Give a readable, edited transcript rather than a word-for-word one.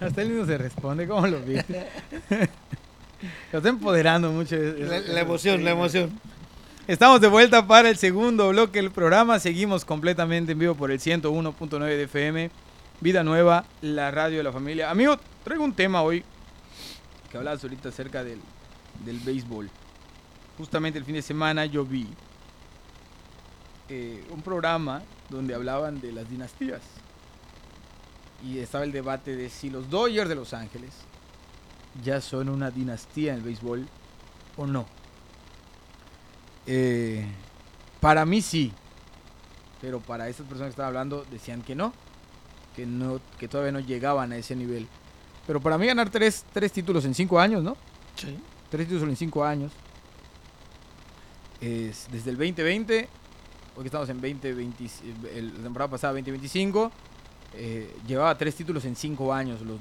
Hasta él mismo se responde, ¿cómo lo viste? Lo está empoderando mucho. La emoción, la emoción. Estamos de vuelta para el segundo bloque del programa. Seguimos completamente en vivo por el 101.9 de FM. Vida Nueva, la radio de la familia. Amigo, traigo un tema hoy que hablabas ahorita acerca del béisbol. Justamente el fin de semana yo vi un programa donde hablaban de las dinastías. Y estaba el debate de si los Dodgers de Los Ángeles ya son una dinastía en el béisbol o no. Para mí sí, pero para estas personas que estaban hablando decían que no, que todavía no llegaban a ese nivel. Pero para mí ganar tres títulos en 5 años, ¿no? Sí. 3 títulos en 5 años. Desde el 2020, hoy que estamos en 2020, la temporada pasada 2025, llevaba 3 títulos en 5 años los